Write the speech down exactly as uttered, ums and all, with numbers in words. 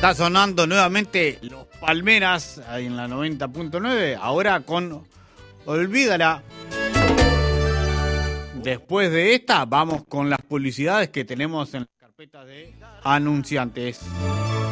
Está sonando nuevamente Los Palmeras ahí en la noventa punto nueve. Ahora con Olvídala. Después de esta, vamos con las publicidades que tenemos en las carpetas de anunciantes.